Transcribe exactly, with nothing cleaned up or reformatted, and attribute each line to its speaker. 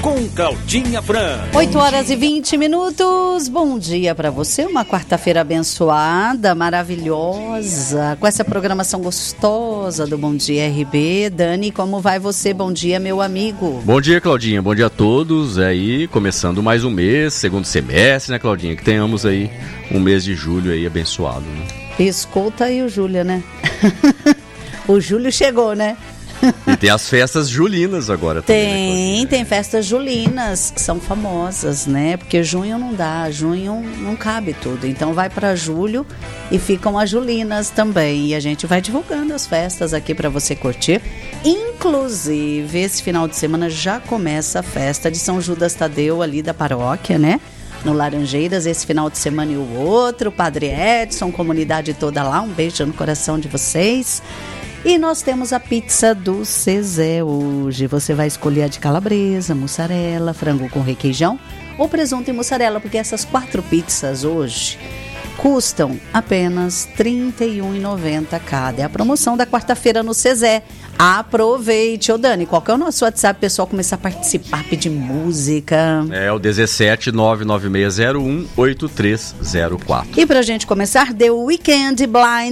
Speaker 1: com Claudinha Fran.
Speaker 2: oito horas e vinte minutos. Bom dia para você. Uma quarta-feira abençoada, maravilhosa, com essa programação gostosa do Bom Dia R B. Dani, como vai você? Bom dia, meu amigo.
Speaker 3: Bom dia, Claudinha. Bom dia a todos. Aí, começando mais um mês, segundo semestre, né, Claudinha? Que tenhamos aí um mês de julho aí abençoado, né?
Speaker 2: Escuta aí o Júlio, né? O Júlio chegou, né?
Speaker 3: E tem as festas julinas agora
Speaker 2: tem,
Speaker 3: também, né,
Speaker 2: tem festas julinas que são famosas, né? Porque junho não dá, junho não cabe tudo. Então vai para julho e ficam as julinas também. E a gente vai divulgando as festas aqui para você curtir. Inclusive, esse final de semana já começa a festa de São Judas Tadeu ali da paróquia, né? No Laranjeiras, esse final de semana e o outro. Padre Edson, comunidade toda lá. Um beijo no coração de vocês. E nós temos a pizza do Zezé hoje. Você vai escolher a de calabresa, mussarela, frango com requeijão ou presunto e mussarela, porque essas quatro pizzas hoje custam apenas trinta e um reais e noventa centavos cada. É a promoção da quarta-feira no Zezé. Aproveite. Ô Dani, qual que é o nosso WhatsApp, pessoal começar a participar, pedir música?
Speaker 3: É o dezessete nove nove seis zero um oito três zero quatro.
Speaker 2: E pra gente começar, The Weekend Blind